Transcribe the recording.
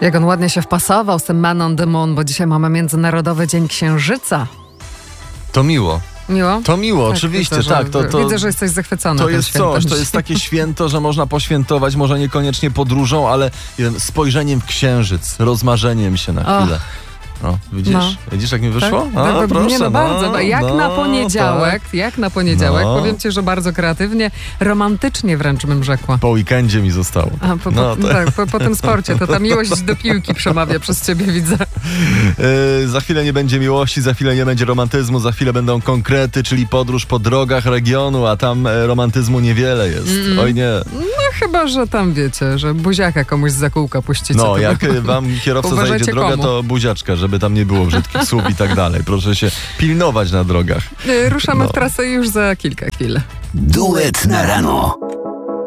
Jak on ładnie się wpasował z tym Man on the Moon, bo dzisiaj mamy Międzynarodowy Dzień Księżyca. To miło. Miło? To miło, Tak, oczywiście, widzę, tak. Widzę, że jesteś zachwycony To tym jest świętem. coś, to jest takie święto, że można poświętować, może niekoniecznie podróżą, ale spojrzeniem w księżyc, rozmarzeniem się na chwilę. No, widzisz? No. Widzisz, jak mi wyszło? Tak? Proszę, Nie, no bardzo. Jak na poniedziałek, No. powiem ci, że bardzo kreatywnie, romantycznie wręcz bym rzekła. Po weekendzie mi zostało. Po tym sporcie, to ta miłość do piłki przemawia przez ciebie, widzę. Za chwilę nie będzie miłości, za chwilę nie będzie romantyzmu, za chwilę będą konkrety, czyli podróż po drogach regionu, a tam romantyzmu niewiele jest. Oj nie. No chyba, że tam wiecie, że buziaka komuś z zakółka puścicie. No, jak wam kierowca zajdzie drogę, komu. to buziaczka, żeby tam nie było brzydkich słów i tak dalej. Proszę się pilnować na drogach. Ruszamy w trasę już za kilka chwil. Duet na rano.